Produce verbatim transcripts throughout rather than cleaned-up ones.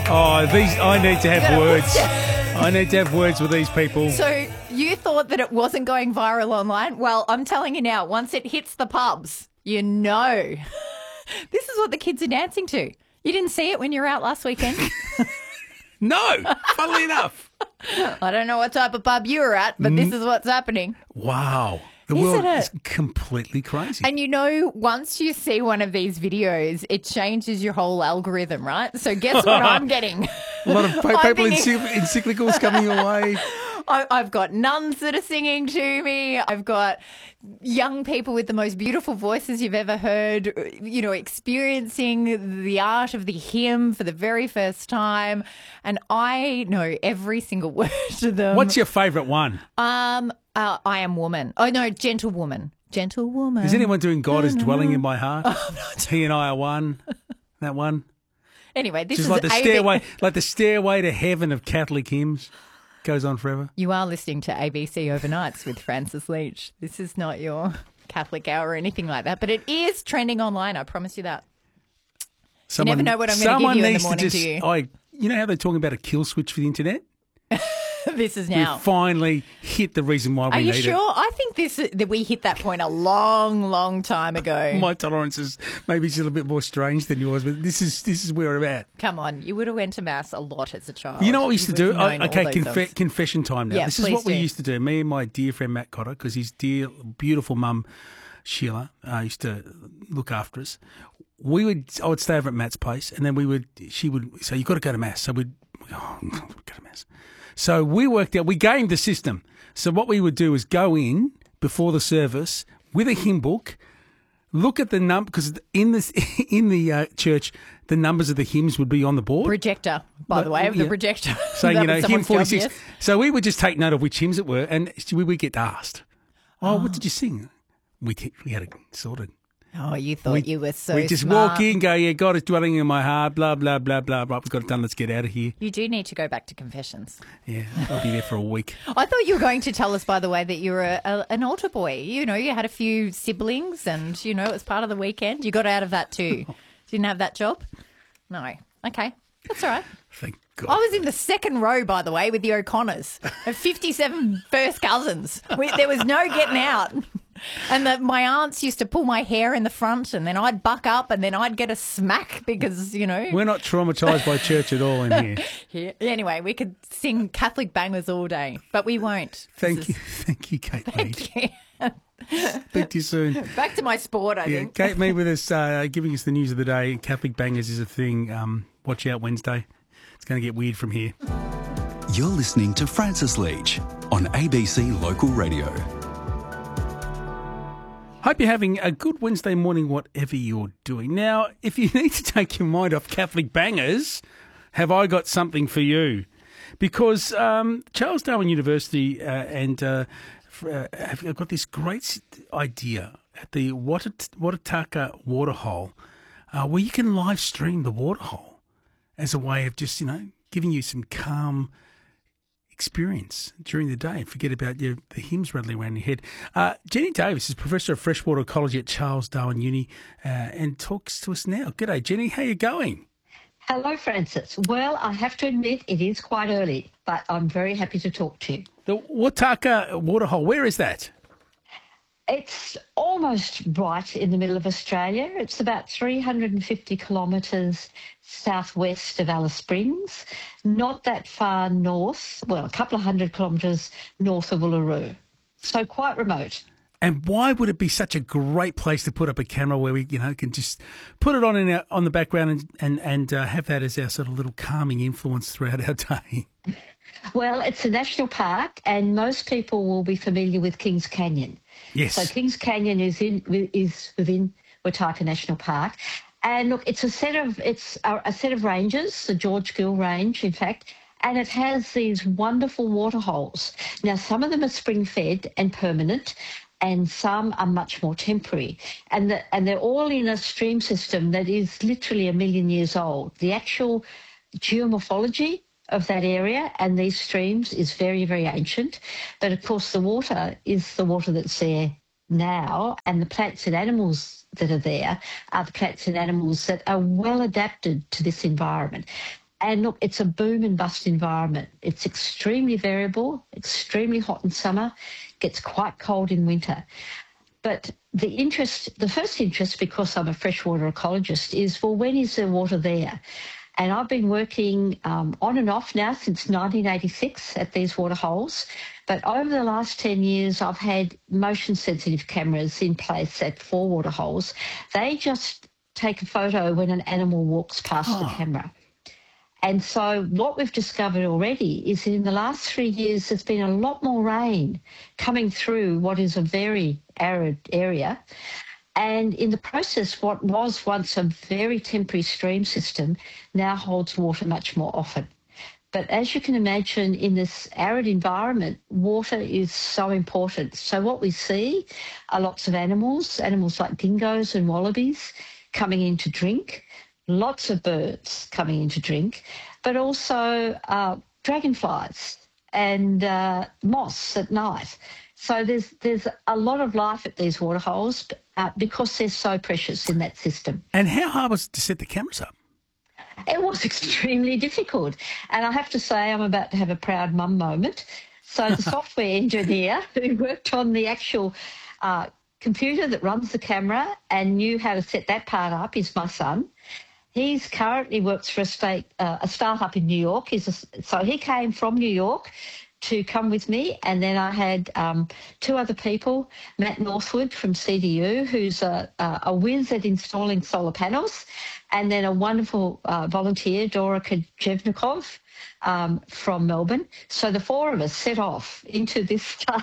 Oh, these! I need to have words. I need to have words with these people. So you thought that it wasn't going viral online? Well, I'm telling you now, once it hits the pubs, you know. This is what the kids are dancing to. You didn't see it when you were out last weekend? No, funnily enough. I don't know what type of pub you were at, but this is what's happening. Wow. The Isn't world it? is completely crazy. And you know, once you see one of these videos, it changes your whole algorithm, right? So guess what I'm getting? A lot of pa- I'm papal thinking- ency- encyclicals coming your way. I, I've got nuns that are singing to me. I've got young people with the most beautiful voices you've ever heard, you know, experiencing the art of the hymn for the very first time. And I know every single word to them. What's your favourite one? Um, uh, I am woman. Oh, no, gentle woman. Gentle woman. Is anyone doing God is dwelling in my heart? Oh, He and I are one. That one. Anyway, this Just is like the A B- stairway, like the stairway to heaven of Catholic hymns. Goes on forever. You are listening to A B C Overnights with Francis Leach. This is not your Catholic hour or anything like that, but it is trending online. I promise you that. Someone, never know what I'm gonna give someone you in the needs to morning, just, do you? I, you know how they're talking about a kill switch for the internet? This is now. We finally hit the reason why we Are you need sure? it. I think this that we hit that point a long, long time ago. My tolerance is maybe it's a little bit more strange than yours, but this is this is where I'm at. Come on, you would have went to mass a lot as a child. You know what we used to You do? would have known I, all okay, those confe- songs. confession time now. Yeah, this is please what we do. used to do. Me and my dear friend Matt Cotter, because his dear, beautiful mum Sheila uh, used to look after us. We would, I would stay over at Matt's place, and then we would, she would say, "You've got to go to mass." So we'd, oh, go to mass. So we worked out, we gamed the system. So what we would do is go in before the service with a hymn book, look at the number, because in this in the uh, church, the numbers of the hymns would be on the board. projector, by the way, of the Yeah. projector. So, That you know, was hymn someone's job, forty-six. yes. So we would just take note of which hymns it were, and we would get asked, "Oh, what did you sing?" We we had it sorted. Oh, you thought we, you were so We just smart. walk in, go, "Yeah, God is dwelling in my heart." Blah blah blah blah. Right, we've got it done. Let's get out of here. You do need to go back to confessions. Yeah, I'll be there for a week. I thought you were going to tell us, by the way, that you were a, a, an altar boy. You know, you had a few siblings and, you know, it was part of the weekend. You got out of that too. Didn't have that job? No. Okay. That's all right. Thank God. I was in the second row, by the way, with the O'Connors of fifty-seven first cousins. We, there was no getting out. And the, my aunts used to pull my hair in the front and then I'd buck up and then I'd get a smack because, you know. We're not traumatised by church at all in here. Yeah. Anyway, we could sing Catholic bangers all day, but we won't. Thank This you, is- thank you, Kate Mead. Thank you. Speak to you soon. Back to my sport, I Yeah, think. Kate Mead with us, uh, giving us the news of the day. Catholic bangers is a thing. Um, watch out Wednesday. It's going to get weird from here. You're listening to Francis Leach on A B C Local Radio. Hope you're having a good Wednesday morning, whatever you're doing. Now, if you need to take your mind off Catholic bangers, have I got something for you? Because um, Charles Darwin University uh, and uh, f- uh, have got this great idea at the Wat- Watataka Waterhole uh, where you can live stream the waterhole as a way of just, you know, giving you some calm experience during the day and forget about your, the hymns rattling around your head. Uh, Jenny Davis is Professor of Freshwater Ecology at Charles Darwin Uni uh, and talks to us now. G'day, Jenny. How you going? Hello, Francis. Well, I have to admit it is quite early, but I'm very happy to talk to you. The Wataka Waterhole, where is that? It's almost right in the middle of Australia. It's about three hundred fifty kilometres southwest of Alice Springs, not that far north, well, a couple of hundred kilometres north of Uluru. So quite remote. And why would it be such a great place to put up a camera where we, you know, can just put it on in our, on the background and and, and uh, have that as our sort of little calming influence throughout our day? Well, it's a national park, and most people will be familiar with Kings Canyon. Yes. So Kings Canyon is in is within Wataka National Park, and look, it's a set of it's a, a set of ranges, the George Gill Range, in fact, and it has these wonderful water holes. Now, some of them are spring fed and permanent, and some are much more temporary, and the, and they're all in a stream system that is literally a million years old. The actual geomorphology of that area and these streams is very, very ancient. But of course, the water is the water that's there now, and the plants and animals that are there are the plants and animals that are well adapted to this environment. And look, it's a boom and bust environment. It's extremely variable, extremely hot in summer, gets quite cold in winter. But the interest, the first interest, because I'm a freshwater ecologist, is, well, when is the water there? And I've been working um, on and off now since nineteen eighty-six at these water holes. But over the last ten years, I've had motion-sensitive cameras in place at four water holes. They just take a photo when an animal walks past oh. the camera. And so what we've discovered already is that in the last three years, there's been a lot more rain coming through what is a very arid area. And in the process, what was once a very temporary stream system now holds water much more often. But as you can imagine, in this arid environment, water is so important. So what we see are lots of animals, animals like dingoes and wallabies coming in to drink, lots of birds coming in to drink, but also uh, dragonflies and uh, moths at night. So there's there's a lot of life at these water holes uh, because they're so precious in that system. And how hard was it to set the cameras up? It was extremely difficult. And I have to say I'm about to have a proud mum moment. So the software engineer who worked on the actual uh, computer that runs the camera and knew how to set that part up is my son. He's currently works for a state uh, a startup in New York. He's a, so he came from New York to come with me, and then I had um, two other people, Matt Northwood from C D U, who's a, a, a whiz at installing solar panels, and then a wonderful uh, volunteer, Dora Kajevnikov um, from Melbourne. So the four of us set off into this uh,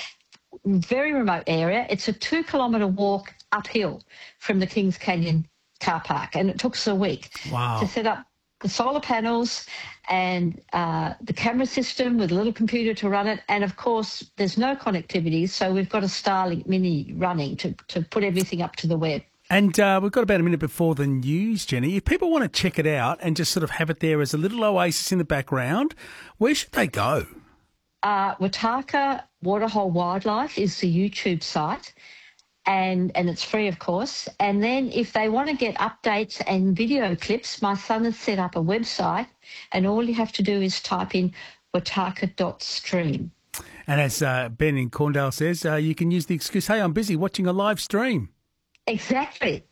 very remote area. It's a two-kilometre walk uphill from the Kings Canyon car park, and it took us a week wow. to set up the solar panels and uh, the camera system with a little computer to run it. And, of course, there's no connectivity, so we've got a Starlink Mini running to, to put everything up to the web. And uh, we've got about a minute before the news, Jenny. If people want to check it out and just sort of have it there as a little oasis in the background, where should they go? Uh, Wataka Waterhole Wildlife is the YouTube site. And, and it's free, of course. And then if they want to get updates and video clips, my son has set up a website, and all you have to do is type in wataka dot stream. And as uh, Ben in Corndale says, uh, you can use the excuse, hey, I'm busy watching a live stream. Exactly.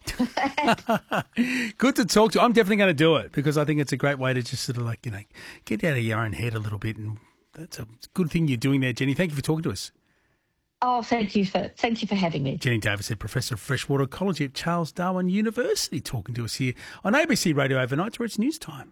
Good to talk to. I'm definitely going to do it because I think it's a great way to just sort of like, you know, get out of your own head a little bit. And that's a good thing you're doing there, Jenny. Thank you for talking to us. Oh, thank you for thank you for having me. Jenny Davis, Professor of Freshwater Ecology at Charles Darwin University, talking to us here on A B C Radio Overnight, where it's news time.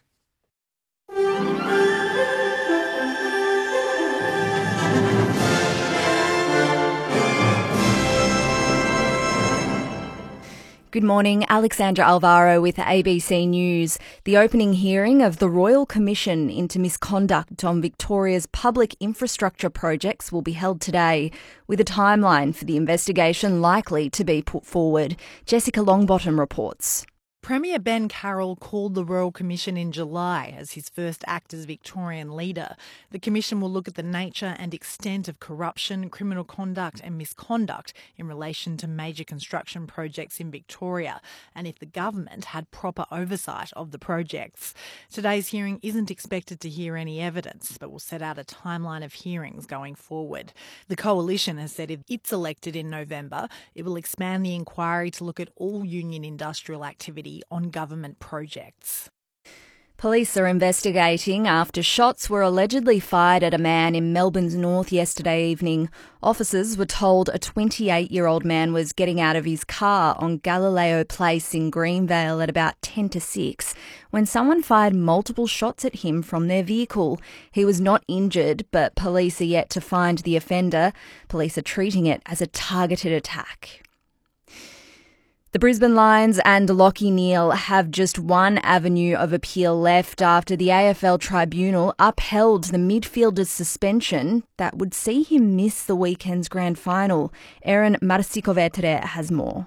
Good morning, Alexandra Alvaro with A B C News. The opening hearing of the Royal Commission into misconduct on Victoria's public infrastructure projects will be held today, with a timeline for the investigation likely to be put forward. Jessica Longbottom reports. Premier Ben Carroll called the Royal Commission in July as his first act as Victorian leader. The commission will look at the nature and extent of corruption, criminal conduct and misconduct in relation to major construction projects in Victoria, and if the government had proper oversight of the projects. Today's hearing isn't expected to hear any evidence, but will set out a timeline of hearings going forward. The Coalition has said if it's elected in November, it will expand the inquiry to look at all union industrial activity on government projects. Police are investigating after shots were allegedly fired at a man in Melbourne's north yesterday evening. Officers were told a twenty-eight-year-old man was getting out of his car on Galileo Place in Greenvale at about ten to six when someone fired multiple shots at him from their vehicle. He was not injured, but police are yet to find the offender. Police are treating it as a targeted attack. The Brisbane Lions and Lachie Neale have just one avenue of appeal left after the A F L Tribunal upheld the midfielder's suspension that would see him miss the weekend's grand final. Erin Marcikovetere has more.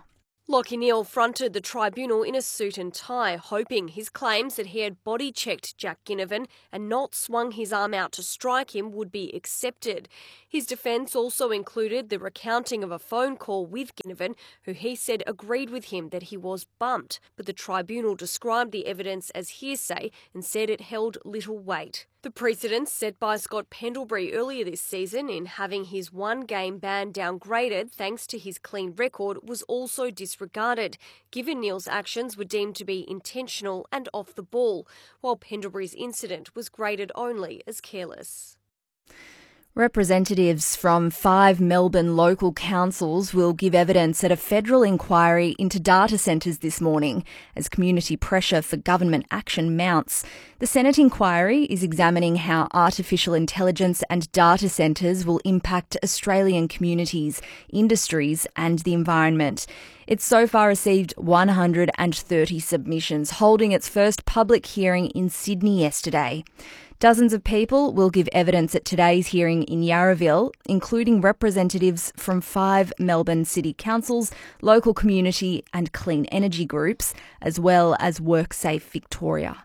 Lachie Neale fronted the tribunal in a suit and tie, hoping his claims that he had body-checked Jack Ginnivan and not swung his arm out to strike him would be accepted. His defence also included the recounting of a phone call with Ginnivan, who he said agreed with him that he was bumped, but the tribunal described the evidence as hearsay and said it held little weight. The precedent set by Scott Pendlebury earlier this season in having his one-game ban downgraded thanks to his clean record was also disregarded, given Neale's actions were deemed to be intentional and off the ball, while Pendlebury's incident was graded only as careless. Representatives from five Melbourne local councils will give evidence at a federal inquiry into data centres this morning as community pressure for government action mounts. The Senate inquiry is examining how artificial intelligence and data centres will impact Australian communities, industries and the environment. It's so far received one hundred thirty submissions, holding its first public hearing in Sydney yesterday. Dozens of people will give evidence at today's hearing in Yarraville, including representatives from five Melbourne city councils, local community and clean energy groups, as well as WorkSafe Victoria.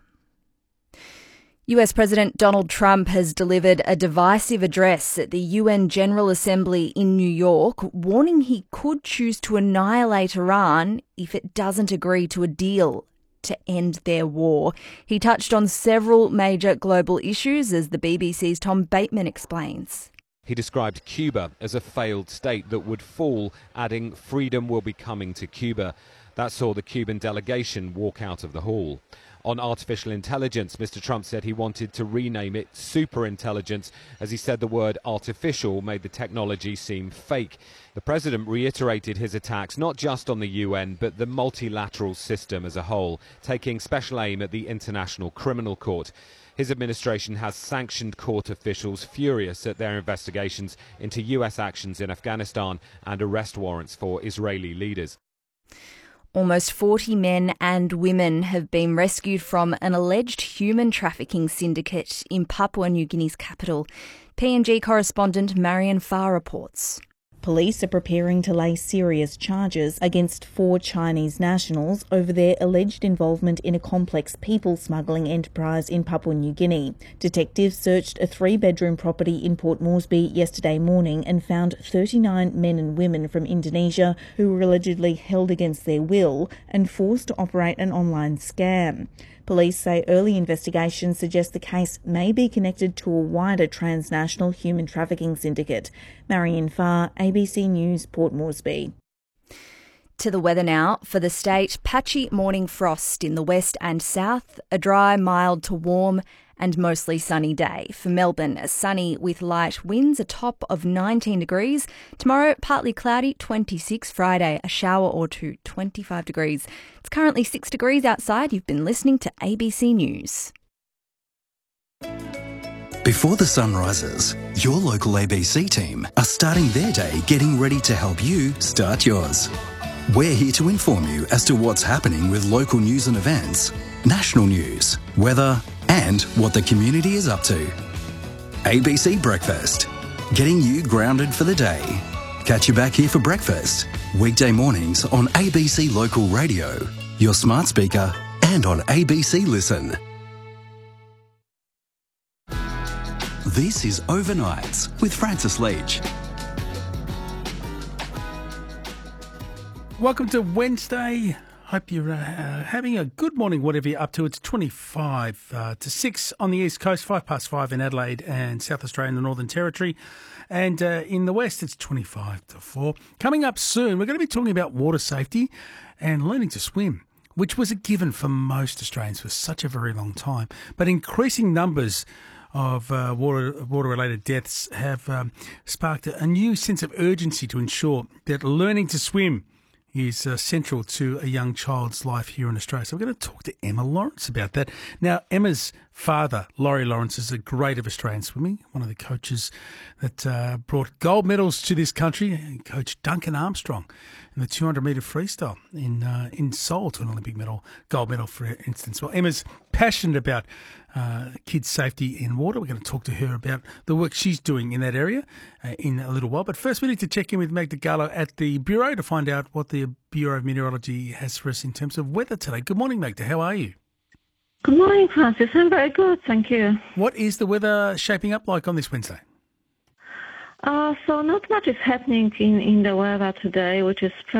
U S President Donald Trump has delivered a divisive address at the U N General Assembly in New York, warning he could choose to annihilate Iran if it doesn't agree to a deal to end their war. He touched on several major global issues, as the B B C's Tom Bateman explains. He described Cuba as a failed state that would fall, adding freedom will be coming to Cuba. That saw the Cuban delegation walk out of the hall. On artificial intelligence, Mister Trump said he wanted to rename it superintelligence, as he said the word artificial made the technology seem fake. The president reiterated his attacks not just on the U N, but the multilateral system as a whole, taking special aim at the International Criminal Court. His administration has sanctioned court officials furious at their investigations into U S actions in Afghanistan and arrest warrants for Israeli leaders. Almost forty men and women have been rescued from an alleged human trafficking syndicate in Papua New Guinea's capital. P N G correspondent Marion Farr reports. Police are preparing to lay serious charges against four Chinese nationals over their alleged involvement in a complex people smuggling enterprise in Papua New Guinea. Detectives searched a three-bedroom property in Port Moresby yesterday morning and found thirty-nine men and women from Indonesia who were allegedly held against their will and forced to operate an online scam. Police say early investigations suggest the case may be connected to a wider transnational human trafficking syndicate. Marion Farr, A B C News, Port Moresby. To the weather now. For the state, patchy morning frost in the west and south, a dry, mild to warm and mostly sunny day. For Melbourne, a sunny with light winds, a top of nineteen degrees. Tomorrow, partly cloudy, twenty-six. Friday, a shower or two, twenty-five degrees. It's currently six degrees outside. You've been listening to A B C News. Before the sun rises, your local A B C team are starting their day getting ready to help you start yours. We're here to inform you as to what's happening with local news and events, national news, weather, and what the community is up to. A B C Breakfast, getting you grounded for the day. Catch you back here for breakfast, weekday mornings on A B C Local Radio, your smart speaker, and on A B C Listen. This is Overnights with Francis Leach. Welcome to Wednesday. Hope you're uh, having a good morning, whatever you're up to. It's twenty-five uh, to six on the East Coast, five past five in Adelaide and South Australia and the Northern Territory. And uh, in the West, it's twenty-five to four. Coming up soon, we're going to be talking about water safety and learning to swim, which was a given for most Australians for such a very long time. But increasing numbers of uh, water, water-related deaths have um, sparked a new sense of urgency to ensure that learning to swim is uh, central to a young child's life here in Australia. So we're going to talk to Emma Lawrence about that. Now, Emma's father, Laurie Lawrence, is a great of Australian swimming, one of the coaches that uh, brought gold medals to this country. Coach Duncan Armstrong in the two hundred metre freestyle in uh, in Seoul to an Olympic medal, gold medal, for instance. Well, Emma's passionate about uh, kids' safety in water. We're going to talk to her about the work she's doing in that area uh, in a little while. But first, we need to check in with Magda Gallo at the Bureau to find out what the Bureau of Meteorology has for us in terms of weather today. Good morning, Magda. How are you? Good morning, Francis. I'm very good, thank you. What is the weather shaping up like on this Wednesday? Uh, so not much is happening in, in the weather today, which is